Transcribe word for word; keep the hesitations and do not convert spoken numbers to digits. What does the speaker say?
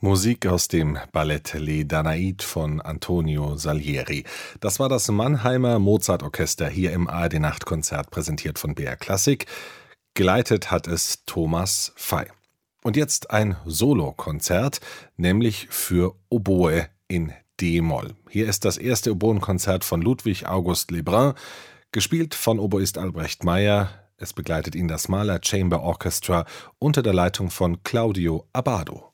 Musik aus dem Ballett Les Danaïdes von Antonio Salieri. Das war das Mannheimer Mozart-Orchester hier im A R D-Nachtkonzert, präsentiert von B R Klassik. Geleitet hat es Thomas Fey. Und jetzt ein Solokonzert, nämlich für Oboe in D-Moll. Hier ist das erste Oboenkonzert von Ludwig August Lebrun, gespielt von Oboist Albrecht Meyer. Es begleitet ihn das Mahler Chamber Orchestra unter der Leitung von Claudio Abbado.